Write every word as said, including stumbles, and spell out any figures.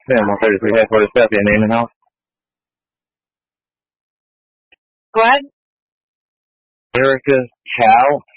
Sam one thirty-three headquarters, copy, your name and house. What? Erica Chow.